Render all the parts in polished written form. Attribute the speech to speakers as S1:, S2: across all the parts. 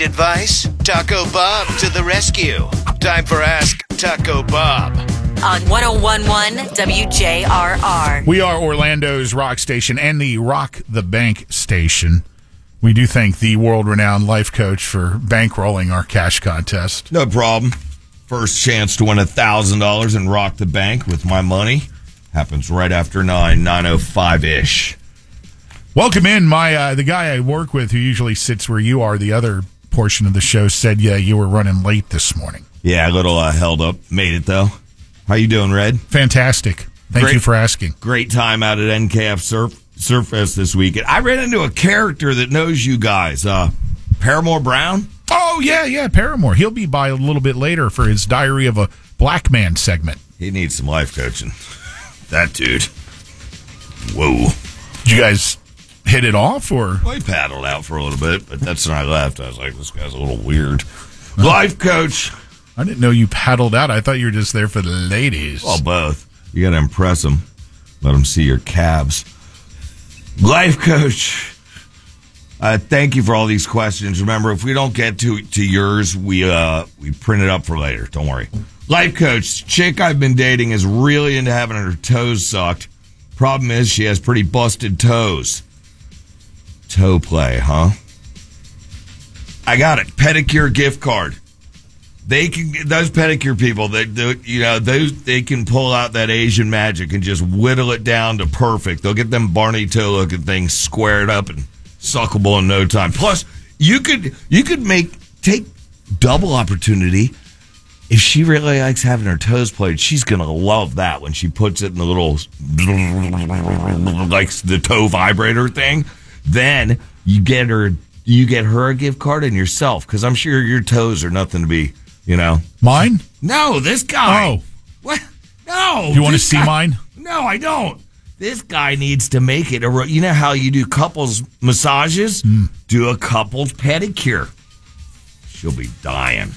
S1: Need advice? Taco Bob to the rescue. Time for Ask Taco Bob.
S2: On 101.1 WJRR.
S3: We are Orlando's rock station and the Rock the Bank station. We do thank the world-renowned life coach for bankrolling our cash contest.
S4: No problem. First chance to win $1,000 and rock the bank with my money happens right after 9:05-ish.
S3: Welcome in. The guy I work with who usually sits where you are, the other portion of the show, said, yeah, you were running late this morning.
S4: Yeah, a little held up. Made it, though. How you doing, Red?
S3: Fantastic. Thank you for asking. Great
S4: time out at NKF Surf Fest this weekend. I ran into a character that knows you guys. Paramore Brown?
S3: Oh, yeah, Paramore. He'll be by a little bit later for his Diary of a Black Man segment.
S4: He needs some life coaching. That dude. Whoa.
S3: Did you guys hit it off, or?
S4: Well, he paddled out for a little bit, but that's when I left. I was like, this guy's a little weird. Life coach.
S3: I didn't know you paddled out. I thought you were just there for the ladies.
S4: Well, both. You got to impress them. Let them see your calves. Life coach. Thank you for all these questions. Remember, if we don't get to yours, we print it up for later. Don't worry. Life coach, chick I've been dating is really into having her toes sucked. Problem is, she has pretty busted toes. Toe play, huh? I got it. Pedicure gift card. They can, those pedicure people, they can pull out that Asian magic and just whittle it down to perfect. They'll get them Barney toe looking things squared up and suckable in no time. Plus, you could take double opportunity. If she really likes having her toes played, she's gonna love that when she puts it in the little like the toe vibrator thing. Then you get her a gift card and yourself, because I'm sure your toes are nothing to be,
S3: Mine?
S4: No, this guy.
S3: Oh.
S4: What? No.
S3: You want to see mine?
S4: No, I don't. This guy needs to make it you know how you do couples massages? Do a couples pedicure. She'll be dying.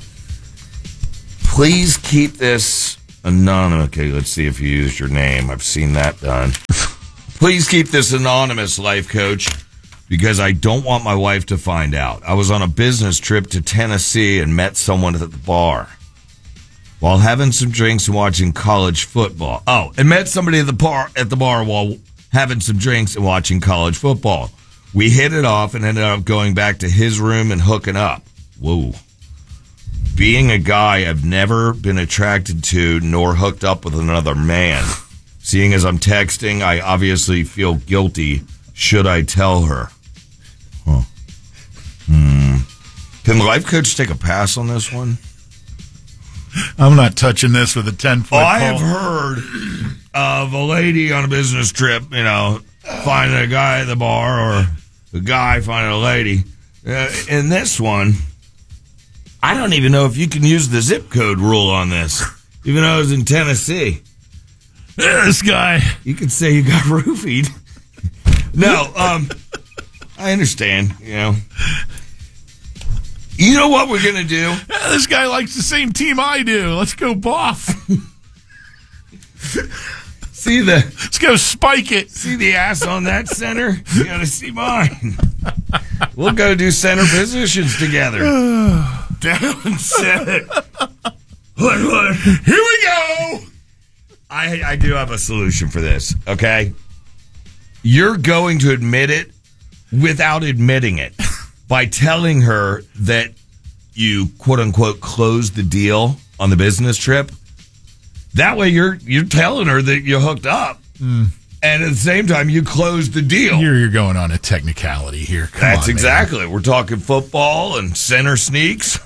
S4: Please keep this anonymous. Okay, let's see if you used your name. I've seen that done. Please keep this anonymous, life coach, because I don't want my wife to find out. I was on a business trip to Tennessee and met someone at the bar while having some drinks and watching college football. Oh, and met somebody at the bar while having some drinks and watching college football. We hit it off and ended up going back to his room and hooking up. Whoa. Being a guy, I've never been attracted to nor hooked up with another man. Seeing as I'm texting, I obviously feel guilty. Should I tell her? Huh. Can the life coach take a pass on this one?
S3: I'm not touching this with a 10-foot pole.
S4: I have heard of a lady on a business trip, finding a guy at the bar, or a guy finding a lady. In this one, I don't even know if you can use the zip code rule on this, even though it was in Tennessee.
S3: This guy.
S4: You could say you got roofied. No, I understand, You know what we're going to do?
S3: This guy likes the same team I do. Let's go Boff. Let's go spike it.
S4: See the ass on that center? You got to see mine. We'll go do center positions together. Down center. Here we go. I do have a solution for this, okay? You're going to admit it without admitting it by telling her that you, quote-unquote, closed the deal on the business trip. That way you're telling her that you hooked up. And at the same time, you closed the deal.
S3: You're going on a technicality here.
S4: That's exactly. Man. We're talking football and center sneaks.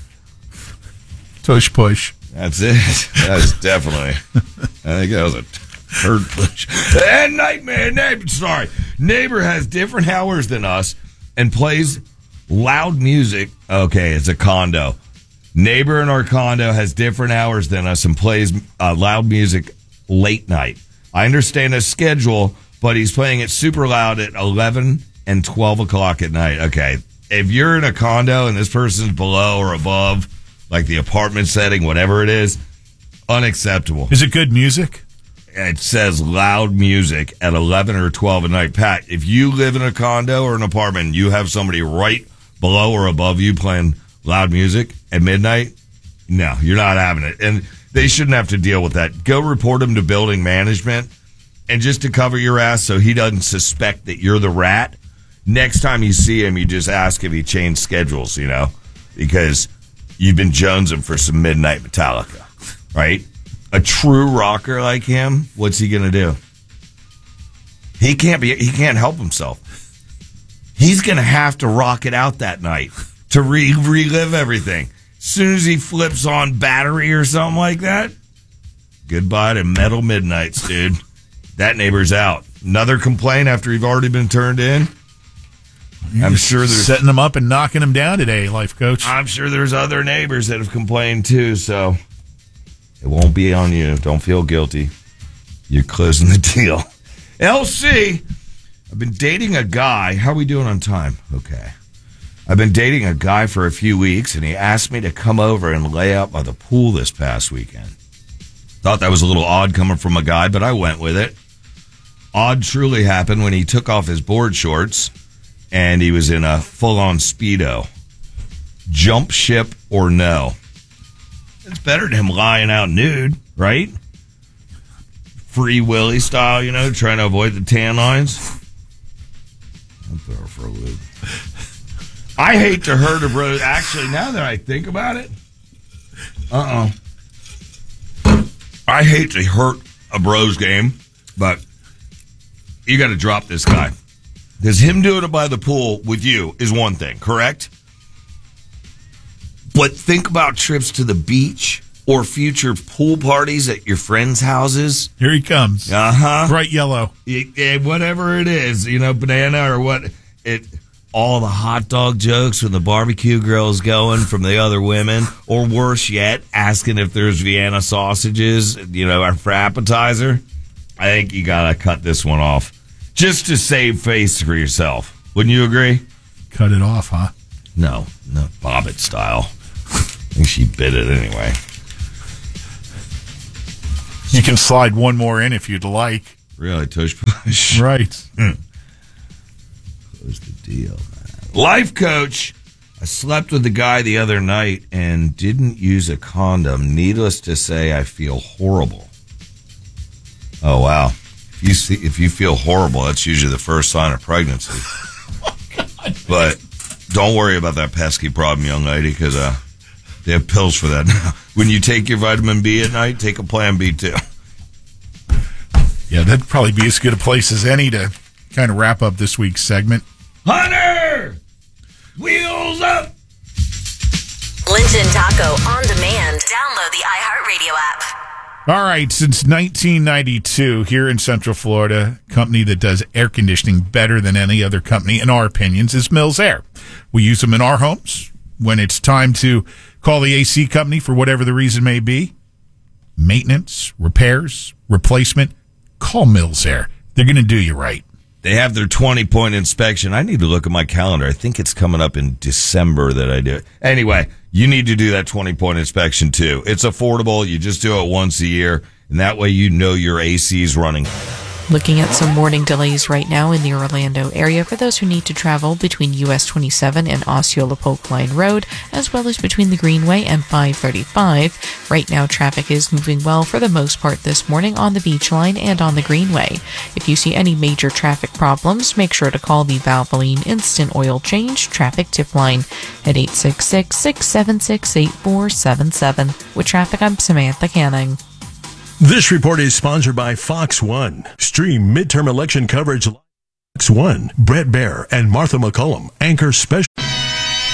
S3: Tush push.
S4: That's it. That was definitely. I think that was a third push. And neighbor has different hours than us and plays loud music. Okay, it's a condo. Neighbor in our condo has different hours than us and plays loud music late night. I understand his schedule, but he's playing it super loud at 11 and 12 o'clock at night. Okay, if you're in a condo and this person's below or above, like the apartment setting, whatever it is, unacceptable.
S3: Is it good music?
S4: It says loud music at 11 or 12 at night. Pat, if you live in a condo or an apartment, you have somebody right below or above you playing loud music at midnight, no, you're not having it. And they shouldn't have to deal with that. Go report him to building management. And just to cover your ass so he doesn't suspect that you're the rat, next time you see him, you just ask if he changed schedules, because you've been jonesing for some midnight Metallica, right? A true rocker like him, what's he going to do? He can't help himself. He's going to have to rock it out that night to relive everything. As soon as he flips on Battery or something like that, goodbye to Metal Midnights, dude. That neighbor's out. Another complaint after you've already been turned in? I'm sure there's
S3: setting them up and knocking them down today, life coach.
S4: I'm sure there's other neighbors that have complained too, so it won't be on you. Don't feel guilty. You're closing the deal. LC, I've been dating a guy. How are we doing on time? Okay. I've been dating a guy for a few weeks, and he asked me to come over and lay out by the pool this past weekend. Thought that was a little odd coming from a guy, but I went with it. Odd truly happened when he took off his board shorts and he was in a full-on Speedo. Jump ship or no? It's better than him lying out nude, right? Free Willy style, trying to avoid the tan lines. I'm there for a loop. I hate to hurt a bro. Actually, now that I think about it, I hate to hurt a bro's game, but you got to drop this guy. Because him doing it by the pool with you is one thing, correct? But think about trips to the beach or future pool parties at your friends' houses.
S3: Here he comes. Bright yellow.
S4: Whatever it is, banana or what. All the hot dog jokes when the barbecue grill's going from the other women, or worse yet, asking if there's Vienna sausages, for appetizer. I think you got to cut this one off just to save face for yourself. Wouldn't you agree?
S3: Cut it off, huh?
S4: No, Bobbitt style. I think she bit it anyway.
S3: You can slide one more in if you'd like.
S4: Really, tush push.
S3: Right.
S4: Close the deal, man. Life coach. I slept with the guy the other night and didn't use a condom. Needless to say, I feel horrible. Oh, wow. If you feel horrible, that's usually the first sign of pregnancy.
S3: Oh, God.
S4: But don't worry about that pesky problem, young lady, because they have pills for that now. When you take your vitamin B at night, take a Plan B too.
S3: Yeah, that'd probably be as good a place as any to kind of wrap up this week's segment.
S4: Hunter! Wheels up!
S2: Linton Taco on demand. Download the iHeartRadio app.
S3: All right, since 1992, here in Central Florida, a company that does air conditioning better than any other company, in our opinions, is Mills Air. We use them in our homes. When it's time to call the AC company for whatever the reason may be, maintenance, repairs, replacement, call Mills Air. They're going to do you right.
S4: They have their 20-point inspection. I need to look at my calendar. I think it's coming up in December that I do it. Anyway, you need to do that 20-point inspection too. It's affordable. You just do it once a year, and that way you know your AC is running.
S5: Looking at some morning delays right now in the Orlando area for those who need to travel between US 27 and Osceola Polk Line Road, as well as between the Greenway and 535. Right now, traffic is moving well for the most part this morning on the Beach Line and on the Greenway. If you see any major traffic problems, make sure to call the Valvoline Instant Oil Change Traffic Tip Line at 866-676-8477. With traffic, I'm Samantha Canning.
S6: This report is sponsored by Fox One. Stream midterm election coverage. Fox One. Brett Baer and Martha McCullum anchor special.